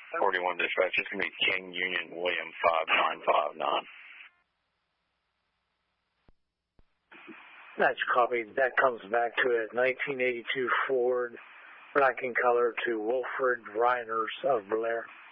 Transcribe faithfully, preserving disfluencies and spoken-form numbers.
forty-one dispatch, it's going to be King Union William five nine five nine. That's copied. That comes back to a nineteen eighty-two Ford, black in color, to Wilfred Reiners of Blair.